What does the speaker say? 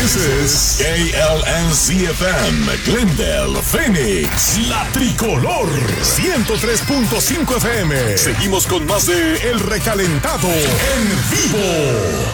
This is KLNC-FM, Glendale, Phoenix, La Tricolor, 103.5 FM. Seguimos con más de El Recalentado en vivo.